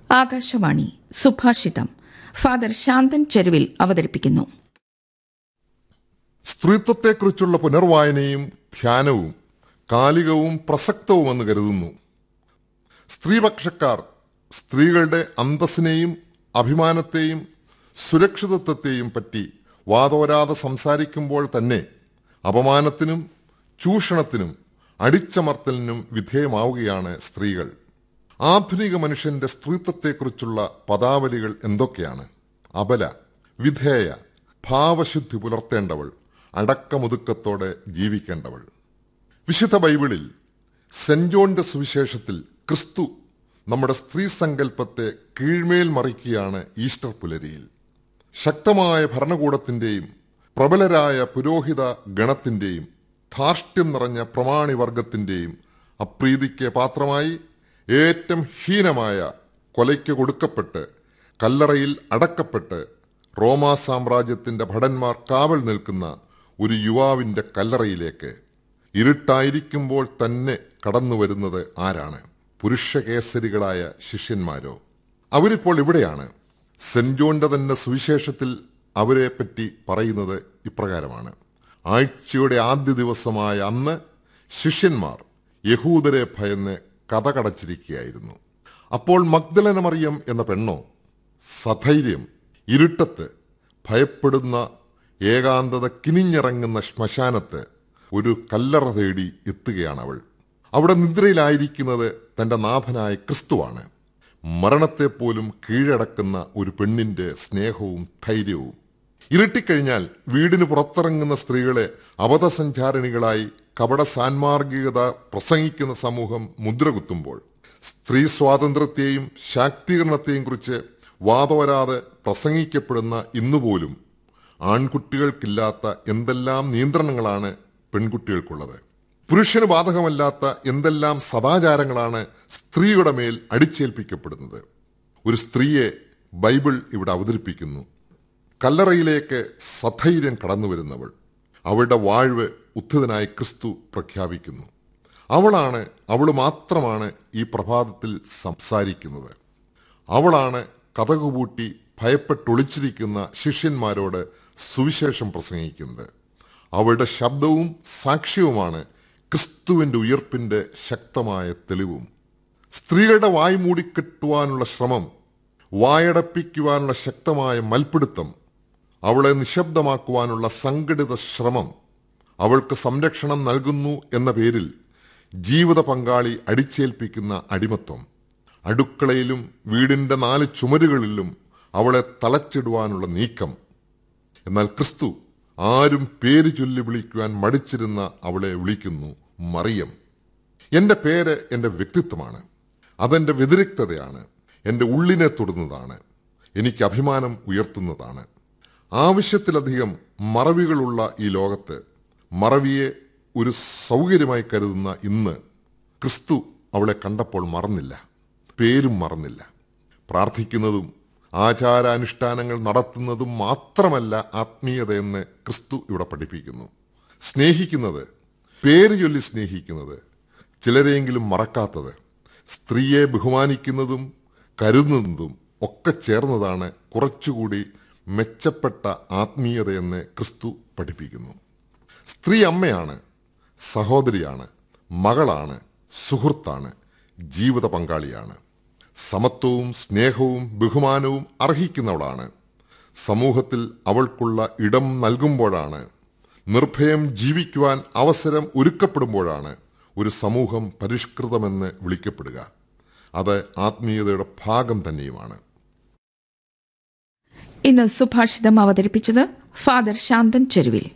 ആകാശവാണി സുഭാഷിതം. Father ശാന്തൻ ചെരുവിൽ അവതരിപ്പിക്കുന്നു. സ്ത്രീത്വത്തെക്കുറിച്ചുള്ള പുനർവായനയും ധ്യാനവും കാലികവും പ്രസക്തവുമെന്ന് കരുതുന്നു. സ്ത്രീപക്ഷക്കാർ സ്ത്രീകളുടെ അന്തസ്സിനെയും അഭിമാനത്തെയും സുരക്ഷിതത്വത്തെയും പറ്റി വാതോരാതെ സംസാരിക്കുമ്പോൾ തന്നെ അപമാനത്തിനും ചൂഷണത്തിനും അടിച്ചമർത്തലിനും വിധേയമാവുകയാണ് സ്ത്രീകൾ. ആധുനിക മനുഷ്യന്റെ സ്ത്രീത്വത്തെക്കുറിച്ചുള്ള പദാവലികൾ എന്തൊക്കെയാണ്? അബല, വിധേയ, ഭാവശുദ്ധി പുലർത്തേണ്ടവൾ, അടക്കമുതുക്കത്തോടെ ജീവിക്കേണ്ടവൾ. വിശുദ്ധ ബൈബിളിൽ സെന്റ് ജോണിന്റെ സുവിശേഷത്തിൽ ക്രിസ്തു നമ്മുടെ സ്ത്രീ സങ്കല്പത്തെ കീഴ്മേൽ മറിക്കുകയാണ് ഈസ്റ്റർ പുലരിയിൽ. ശക്തമായ ഭരണകൂടത്തിന്റെയും പ്രബലരായ പുരോഹിത ഗണത്തിന്റെയും ധാർഷ്ട്യം നിറഞ്ഞ പ്രമാണിവർഗത്തിന്റെയും അപ്രീതിക്ക് പാത്രമായി ഏറ്റവും ഹീനമായ കൊലയ്ക്ക് കൊടുക്കപ്പെട്ട് കല്ലറയിൽ അടക്കപ്പെട്ട് റോമാ സാമ്രാജ്യത്തിന്റെ ഭടന്മാർ കാവൽ നിൽക്കുന്ന ഒരു യുവാവിന്റെ കല്ലറയിലേക്ക് ഇരുട്ടായിരിക്കുമ്പോൾ തന്നെ കടന്നുവരുന്നത് ആരാണ്? പുരുഷകേസരികളായ ശിഷ്യന്മാരോ? അവരിപ്പോൾ ഇവിടെയാണ്. സെന്റ് ജോണിന്റെ തന്നെ സുവിശേഷത്തിൽ അവരെ പറ്റി പറയുന്നത് ഇപ്രകാരമാണ്: ആഴ്ചയുടെ ആദ്യ ദിവസമായ അന്ന് ശിഷ്യന്മാർ യഹൂദരെ ഭയന്ന് കതകടച്ചിരിക്കുകയായിരുന്നു. അപ്പോൾ മഗ്ദലന മറിയം എന്ന പെണ്ണോ സധൈര്യം ഇരുട്ടത്ത് ഭയപ്പെടുന്ന ഏകാന്തത കിനിഞ്ഞിറങ്ങുന്ന ശ്മശാനത്ത് ഒരു കല്ലറ തേടി എത്തുകയാണവൾ. അവിടെ നിദ്രയിലായിരിക്കുന്നത് തന്റെ നാഥനായ ക്രിസ്തുവാണ്. മരണത്തെപ്പോലും കീഴടക്കുന്ന ഒരു പെണ്ണിന്റെ സ്നേഹവും ധൈര്യവും. ഇരുട്ടിക്കഴിഞ്ഞാൽ വീടിന് പുറത്തിറങ്ങുന്ന സ്ത്രീകളെ അബദ്ധസഞ്ചാരിണികളായി കപട സാൻമാർഗികത പ്രസംഗിക്കുന്ന സമൂഹം മുദ്രകുത്തുമ്പോൾ സ്ത്രീ സ്വാതന്ത്ര്യത്തെയും ശാക്തീകരണത്തെയും കുറിച്ച് വാതോരാതെ പ്രസംഗിക്കപ്പെടുന്ന ഇന്നുപോലും ആൺകുട്ടികൾക്കില്ലാത്ത എന്തെല്ലാം നിയന്ത്രണങ്ങളാണ് പെൺകുട്ടികൾക്കുള്ളത്? പുരുഷന് ബാധകമല്ലാത്ത എന്തെല്ലാം സദാചാരങ്ങളാണ് സ്ത്രീയുടെ മേൽ അടിച്ചേൽപ്പിക്കപ്പെടുന്നത്? ഒരു സ്ത്രീയെ ബൈബിൾ ഇവിടെ അവതരിപ്പിക്കുന്നു. കല്ലറയിലേക്ക് സധൈര്യം കടന്നുവരുന്നവൾ. അവളുടെ വാഴ്വ് ഉത്ഥിതനായി ക്രിസ്തു പ്രഖ്യാപിക്കുന്നു. അവൾ മാത്രമാണ് ഈ പ്രഭാതത്തിൽ സംസാരിക്കുന്നത്. അവളാണ് കതകുപൂട്ടി ഭയപ്പെട്ടൊളിച്ചിരിക്കുന്ന ശിഷ്യന്മാരോട് സുവിശേഷം പ്രസംഗിക്കുന്നത്. അവളുടെ ശബ്ദവും സാക്ഷ്യവുമാണ് ക്രിസ്തുവിന്റെ ഉയർപ്പിന്റെ ശക്തമായ തെളിവും. സ്ത്രീകളുടെ വായ് മൂടിക്കെട്ടുവാനുള്ള ശ്രമം, വായടപ്പിക്കുവാനുള്ള ശക്തമായ മൽപ്പിടുത്തം, അവളെ നിശബ്ദമാക്കുവാനുള്ള സംഘടിത ശ്രമം, അവൾക്ക് സംരക്ഷണം നൽകുന്നു എന്ന പേരിൽ ജീവിത പങ്കാളി അടിച്ചേൽപ്പിക്കുന്ന അടിമത്വം, അടുക്കളയിലും വീടിന്റെ 4 ചുമരുകളിലും അവളെ തളച്ചിടുവാനുള്ള നീക്കം. എന്നാൽ ക്രിസ്തു ആരും പേര് ചൊല്ലി വിളിക്കുവാൻ മടിച്ചിരുന്ന അവളെ വിളിക്കുന്നു മറിയം. എന്റെ പേര് എന്റെ വ്യക്തിത്വമാണ്, അതെന്റെ വ്യതിരിക്തതയാണ്, എന്റെ ഉള്ളിനെ തൊടുന്നതാണ്, എനിക്ക് അഭിമാനം ഉയർത്തുന്നതാണ്. ആവശ്യത്തിലധികം മറവികളുള്ള ഈ ലോകത്ത് മറവിയെ ഒരു സൗകര്യമായി കരുതുന്ന ഇന്ന് ക്രിസ്തു അവളെ കണ്ടപ്പോൾ മറന്നില്ല, പേരും മറന്നില്ല. പ്രാർത്ഥിക്കുന്നതും ആചാരാനുഷ്ഠാനങ്ങൾ നടത്തുന്നതും മാത്രമല്ല ആത്മീയതയെന്ന് ക്രിസ്തു ഇവിടെ പഠിപ്പിക്കുന്നു. സ്നേഹിക്കുന്നത്, പേര് ചൊല്ലി സ്നേഹിക്കുന്നത്, ചിലരെയെങ്കിലും മറക്കാത്തത്, സ്ത്രീയെ ബഹുമാനിക്കുന്നതും കരുതുന്നതും ഒക്കെ ചേർന്നതാണ് കുറച്ചുകൂടി മെച്ചപ്പെട്ട ആത്മീയതയെന്ന് ക്രിസ്തു പഠിപ്പിക്കുന്നു. സ്ത്രീ അമ്മയാണ്, സഹോദരിയാണ്, മകളാണ്, സുഹൃത്താണ്, ജീവിത പങ്കാളിയാണ്. സമത്വവും സ്നേഹവും ബഹുമാനവും അർഹിക്കുന്നവളാണ്. സമൂഹത്തിൽ അവൾക്കുള്ള ഇടം നൽകുമ്പോഴാണ്, നിർഭയം ജീവിക്കുവാൻ അവസരം ഒരുക്കപ്പെടുമ്പോഴാണ് ഒരു സമൂഹം പരിഷ്കൃതമെന്ന് വിളിക്കപ്പെടുക. അത് ആത്മീയതയുടെ ഭാഗം തന്നെയുമാണ്. ഇന്ന് സുഭാഷിതം അവതരിപ്പിച്ചത് ഫാദർ ശാന്തൻ ചെരുവിൽ.